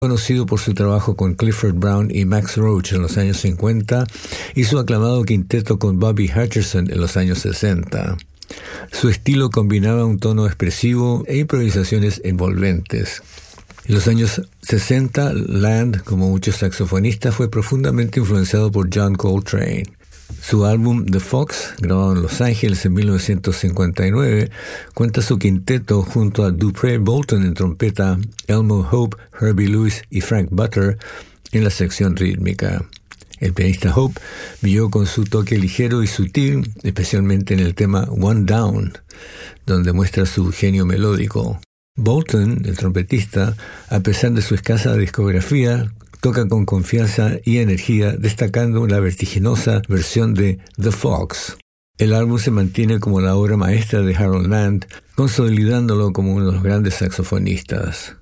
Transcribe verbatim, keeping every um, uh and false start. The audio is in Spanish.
Conocido por su trabajo con Clifford Brown y Max Roach en los años cincuenta y su aclamado quinteto con Bobby Hutcherson en los años sesenta. Su estilo combinaba un tono expresivo e improvisaciones envolventes. En los años sesenta, Land, como muchos saxofonistas, fue profundamente influenciado por John Coltrane. Su álbum The Fox, grabado en Los Ángeles en mil novecientos cincuenta y nueve, cuenta su quinteto junto a Dupree Bolton en trompeta, Elmo Hope, Herbie Lewis y Frank Butter en la sección rítmica. El pianista Hope brilló con su toque ligero y sutil, especialmente en el tema One Down, donde muestra su genio melódico. Bolton, el trompetista, a pesar de su escasa discografía, toca con confianza y energía, destacando la vertiginosa versión de The Fox. El álbum se mantiene como la obra maestra de Harold Land, consolidándolo como uno de los grandes saxofonistas.